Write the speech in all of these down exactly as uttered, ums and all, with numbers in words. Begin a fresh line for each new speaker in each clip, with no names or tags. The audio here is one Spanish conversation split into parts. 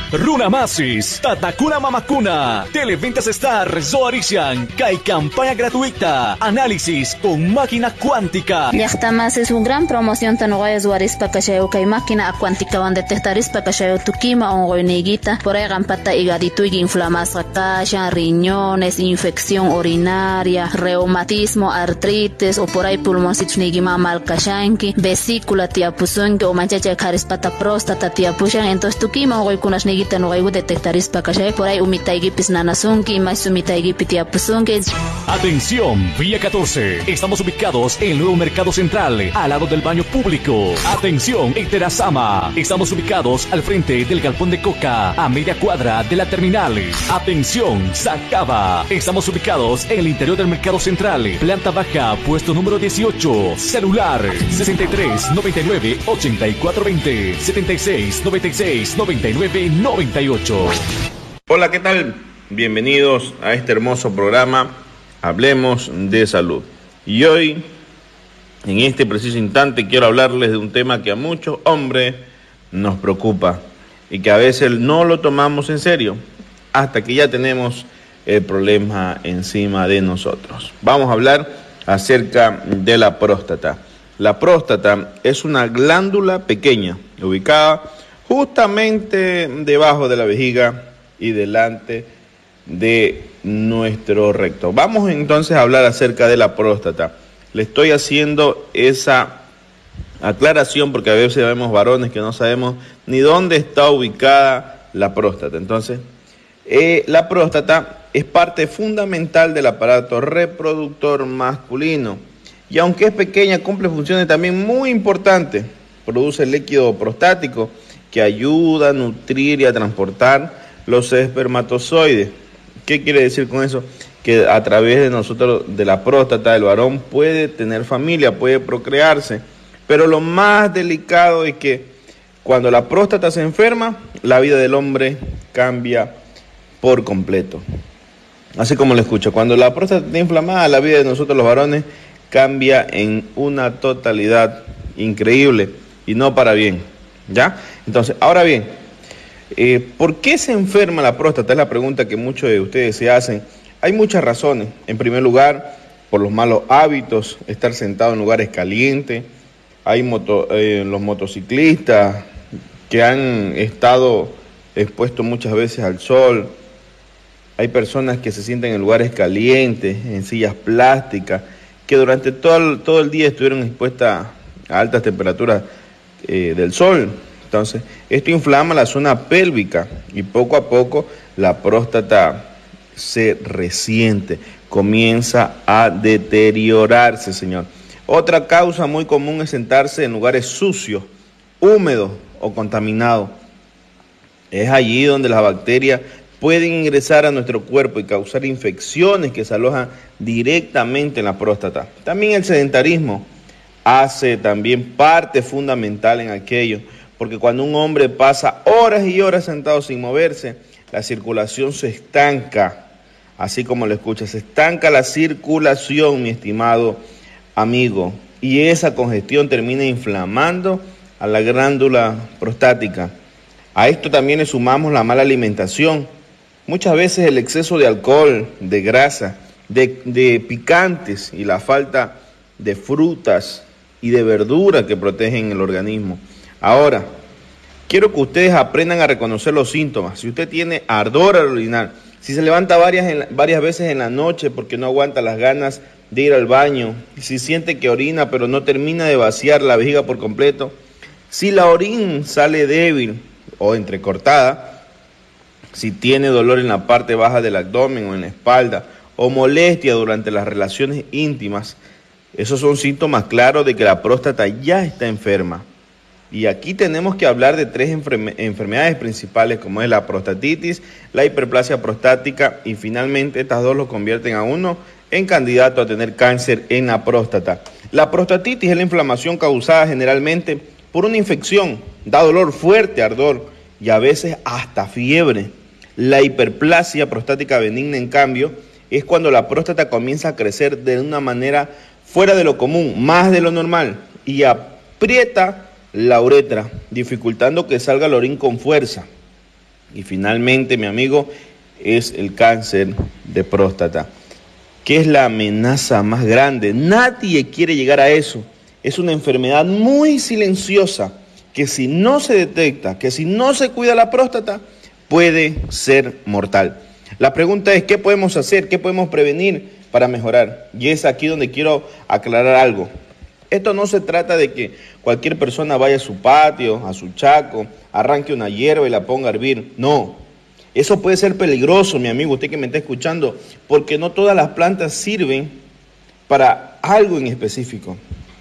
Runamasis, Tatakuna Mamakuna, Televentas Star, Zoarisian, Kai campaña gratuita, análisis con máquina cuántica.
Llaqtamas es una gran promoción tanuaya Zoarispa Kashayo Kai máquina cuántica van detectarispa Kashayo Tukima o Goiniguita, por ahí gampata higadito y inflamación, kasha, riñones, infección urinaria, reumatismo, artritis o por ahí pulmoncitos nigima mal kashanki, vesícula tiapuzunki o manchacha karispata próstata tiapushan, entonces Tukima o Goikunas nigita no hay detectarispa Kashayo, por ahí umitaigipis nanasunki, más umitaigipis tiapuzunki.
Atención, Vía catorce. Estamos ubicados en el nuevo Mercado Central, al lado del baño público. Atención, en Terazama. Estamos ubicados al frente del Galpón de Coca, a media cuadra de la terminal. Atención, Sacaba. Estamos ubicados en el interior del Mercado Central, planta baja, puesto número dieciocho. Celular sesenta y tres, noventa y nueve, ochenta y cuatro veinte, setenta y seis, noventa y seis, noventa y nueve, noventa y ocho.
Hola, ¿qué tal? Bienvenidos a este hermoso programa Hablemos de Salud. Y hoy, en este preciso instante, quiero hablarles de un tema que a muchos hombres nos preocupa y que a veces no lo tomamos en serio hasta que ya tenemos el problema encima de nosotros. Vamos a hablar acerca de la próstata. La próstata es una glándula pequeña ubicada justamente debajo de la vejiga y delante de nuestro recto. Vamos entonces a hablar acerca de la próstata. Le estoy haciendo esa aclaración porque a veces vemos varones que no sabemos ni dónde está ubicada la próstata. Entonces, eh, la próstata es parte fundamental del aparato reproductor masculino y aunque es pequeña, cumple funciones también muy importantes. Produce el líquido prostático que ayuda a nutrir y a transportar los espermatozoides. ¿Qué quiere decir con eso? Que a través de nosotros, de la próstata, el varón puede tener familia, puede procrearse. Pero lo más delicado es que cuando la próstata se enferma, la vida del hombre cambia por completo. Así como lo escucho, cuando la próstata está inflamada, la vida de nosotros los varones cambia en una totalidad increíble y no para bien. ¿Ya? Entonces, ahora bien, Eh, ¿por qué se enferma la próstata? Es la pregunta que muchos de ustedes se hacen. Hay muchas razones. En primer lugar, por los malos hábitos, estar sentado en lugares calientes. Hay moto, eh, los motociclistas que han estado expuestos muchas veces al sol. Hay personas que se sienten en lugares calientes, en sillas plásticas, que durante todo el, todo el día estuvieron expuestas a altas temperaturas eh, del sol. Entonces, esto inflama la zona pélvica y poco a poco la próstata se resiente, comienza a deteriorarse, señor. Otra causa muy común es sentarse en lugares sucios, húmedos o contaminados. Es allí donde las bacterias pueden ingresar a nuestro cuerpo y causar infecciones que se alojan directamente en la próstata. También el sedentarismo hace también parte fundamental en aquello. Porque cuando un hombre pasa horas y horas sentado sin moverse, la circulación se estanca, así como lo escucha, se estanca la circulación, mi estimado amigo, y esa congestión termina inflamando a la glándula prostática. A esto también le sumamos la mala alimentación, muchas veces el exceso de alcohol, de grasa, de, de picantes y la falta de frutas y de verduras que protegen el organismo. Ahora, quiero que ustedes aprendan a reconocer los síntomas. Si usted tiene ardor al orinar, si se levanta varias, en la, varias veces en la noche porque no aguanta las ganas de ir al baño, si siente que orina pero no termina de vaciar la vejiga por completo, si la orina sale débil o entrecortada, si tiene dolor en la parte baja del abdomen o en la espalda, o molestia durante las relaciones íntimas, esos son síntomas claros de que la próstata ya está enferma. Y aquí tenemos que hablar de tres enferme- enfermedades principales, como es la prostatitis, la hiperplasia prostática, y finalmente estas dos lo convierten a uno en candidato a tener cáncer en la próstata. La prostatitis es la inflamación causada generalmente por una infección, da dolor fuerte, ardor y a veces hasta fiebre. La hiperplasia prostática benigna, en cambio, es cuando la próstata comienza a crecer de una manera fuera de lo común, más de lo normal, y aprieta la uretra, dificultando que salga el orín con fuerza. Y finalmente, mi amigo, es el cáncer de próstata, que es la amenaza más grande. Nadie quiere llegar a eso. Es una enfermedad muy silenciosa que si no se detecta, que si no se cuida la próstata, puede ser mortal. La pregunta es, ¿qué podemos hacer? ¿Qué podemos prevenir para mejorar? Y es aquí donde quiero aclarar algo. Esto no se trata de que cualquier persona vaya a su patio, a su chaco, arranque una hierba y la ponga a hervir. No, eso puede ser peligroso, mi amigo, usted que me está escuchando, porque no todas las plantas sirven para algo en específico.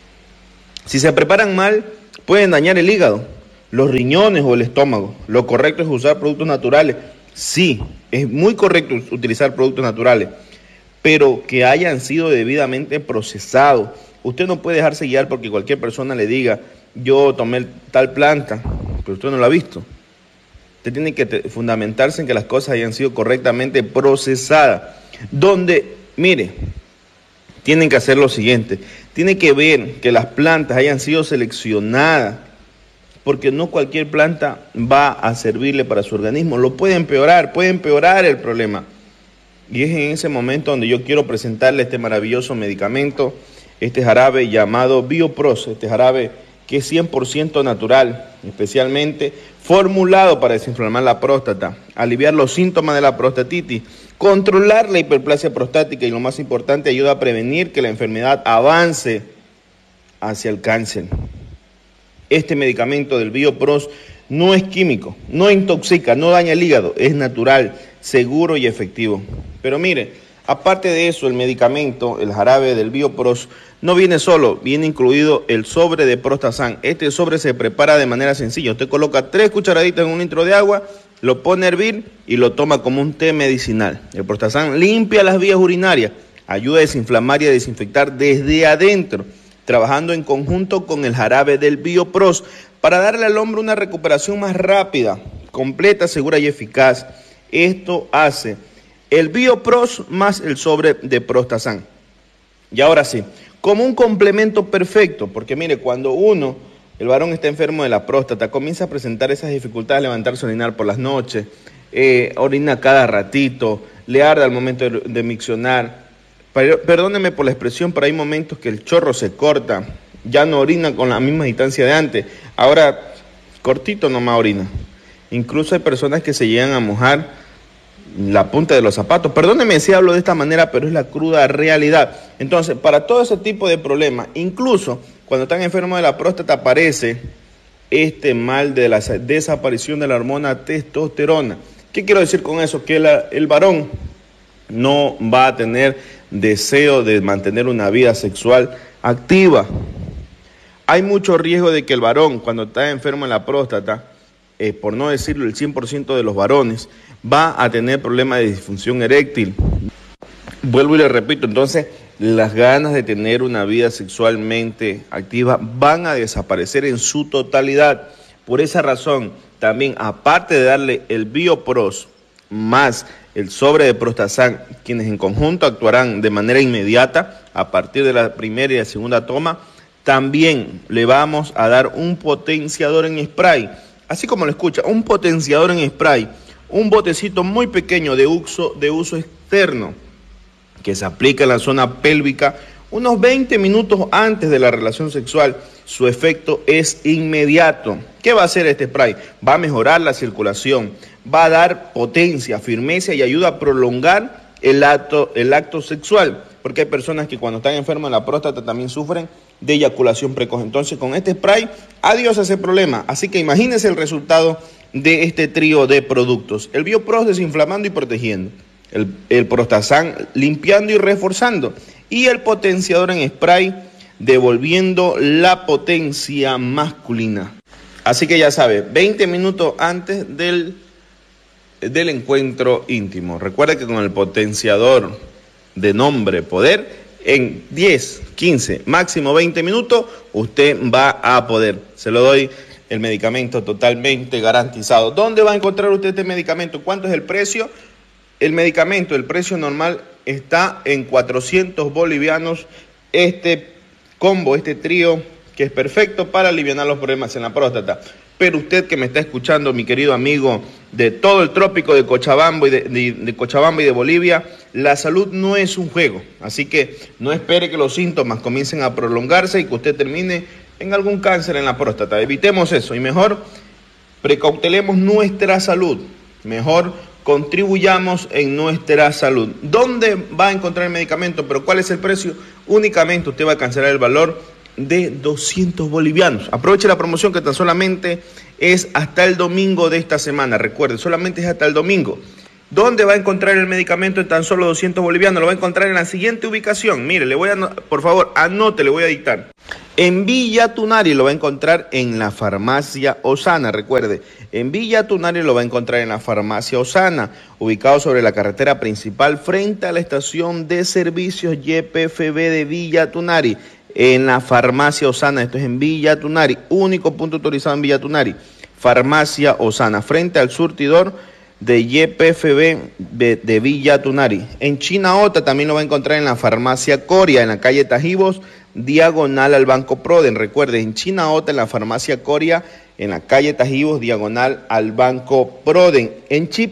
Si se preparan mal, pueden dañar el hígado, los riñones o el estómago. Lo correcto es usar productos naturales. Sí, es muy correcto utilizar productos naturales, pero que hayan sido debidamente procesados. Usted no puede dejarse guiar porque cualquier persona le diga, yo tomé tal planta, pero usted no lo ha visto. Usted tiene que fundamentarse en que las cosas hayan sido correctamente procesadas. Donde, mire, tienen que hacer lo siguiente, tiene que ver que las plantas hayan sido seleccionadas, porque no cualquier planta va a servirle para su organismo, lo puede empeorar, puede empeorar el problema. Y es en ese momento donde yo quiero presentarle este maravilloso medicamento, este jarabe llamado Biopros, este jarabe que es cien por ciento natural, especialmente formulado para desinflamar la próstata, aliviar los síntomas de la prostatitis, controlar la hiperplasia prostática y lo más importante, ayuda a prevenir que la enfermedad avance hacia el cáncer. Este medicamento del Biopros no es químico, no intoxica, no daña el hígado, es natural, seguro y efectivo. Pero mire, aparte de eso, el medicamento, el jarabe del Biopros, no viene solo, viene incluido el sobre de Prostasan. Este sobre se prepara de manera sencilla. Usted coloca tres cucharaditas en un litro de agua, lo pone a hervir y lo toma como un té medicinal. El Prostasan limpia las vías urinarias, ayuda a desinflamar y a desinfectar desde adentro, trabajando en conjunto con el jarabe del Biopros para darle al hombre una recuperación más rápida, completa, segura y eficaz. Esto hace el Biopros más el sobre de Prostasan. Y ahora sí, como un complemento perfecto, porque mire, cuando uno, el varón está enfermo de la próstata, comienza a presentar esas dificultades de levantarse a orinar por las noches, eh, orina cada ratito, le arde al momento de, de miccionar. Perdóneme por la expresión, pero hay momentos que el chorro se corta, ya no orina con la misma distancia de antes, ahora cortito nomás orina. Incluso hay personas que se llegan a mojar la punta de los zapatos. Perdóneme si hablo de esta manera, pero es la cruda realidad. Entonces, para todo ese tipo de problemas, incluso cuando están enfermos de la próstata, aparece este mal de la desaparición de la hormona testosterona. ¿Qué quiero decir con eso? Que la, el varón no va a tener deseo de mantener una vida sexual activa. Hay mucho riesgo de que el varón, cuando está enfermo en la próstata, eh, por no decirlo el cien por ciento de los varones, va a tener problemas de disfunción eréctil. Vuelvo y le repito, entonces las ganas de tener una vida sexualmente activa van a desaparecer en su totalidad. Por esa razón, también aparte de darle el Biopros más el sobre de Prostasan, quienes en conjunto actuarán de manera inmediata a partir de la primera y la segunda toma, también le vamos a dar un potenciador en spray, así como lo escucha, un potenciador en spray, un botecito muy pequeño de uso, de uso externo que se aplica en la zona pélvica unos veinte minutos antes de la relación sexual. Su efecto es inmediato. ¿Qué va a hacer este spray? Va a mejorar la circulación, va a dar potencia, firmeza y ayuda a prolongar el acto, el acto sexual, porque hay personas que cuando están enfermas de la próstata también sufren de eyaculación precoz. Entonces, con este spray, adiós a ese problema. Así que imagínense el resultado de este trío de productos. El Biopros desinflamando y protegiendo, el, el Prostasan limpiando y reforzando, y el potenciador en spray devolviendo la potencia masculina. Así que ya sabe, veinte minutos antes del, del encuentro íntimo. Recuerda que con el potenciador de nombre poder, en diez, quince, máximo veinte minutos, usted va a poder. Se lo doy el medicamento totalmente garantizado. ¿Dónde va a encontrar usted este medicamento? ¿Cuánto es el precio? El medicamento, el precio normal está en cuatrocientos bolivianos. Este combo, este trío, que es perfecto para aliviar los problemas en la próstata. Pero usted que me está escuchando, mi querido amigo de todo el trópico de Cochabamba y de, de, de Cochabamba y de Bolivia, la salud no es un juego. Así que no espere que los síntomas comiencen a prolongarse y que usted termine en algún cáncer en la próstata. Evitemos eso y mejor precautelemos nuestra salud. Mejor contribuyamos en nuestra salud. ¿Dónde va a encontrar el medicamento? ¿Pero cuál es el precio? Únicamente usted va a cancelar el valor de doscientos bolivianos. Aproveche la promoción que tan solamente es hasta el domingo de esta semana. Recuerde, solamente es hasta el domingo. ¿Dónde va a encontrar el medicamento en tan solo doscientos bolivianos? Lo va a encontrar en la siguiente ubicación. Mire, le voy a, por favor, anote, le voy a dictar. En Villa Tunari lo va a encontrar en la farmacia Osana. Recuerde, en Villa Tunari lo va a encontrar en la farmacia Osana, ubicado sobre la carretera principal frente a la estación de servicios Y P F B de Villa Tunari. En la farmacia Osana, esto es en Villa Tunari, único punto autorizado en Villa Tunari, farmacia Osana, frente al surtidor de Y P F B de, de Villa Tunari. En Chinaota también lo va a encontrar en la farmacia Coria, en la calle Tajibos, diagonal al Banco Proden. Recuerde, en Chinaota, en la farmacia Coria, en la calle Tajibos, diagonal al Banco Proden. En Chip